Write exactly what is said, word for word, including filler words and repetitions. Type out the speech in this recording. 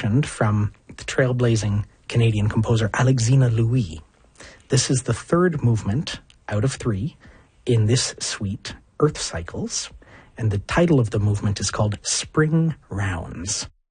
commissioned from the trailblazing Canadian composer Alexina Louis. This is the third movement out of three in this suite, Earth Cycles, and the title of the movement is called Spring Rounds.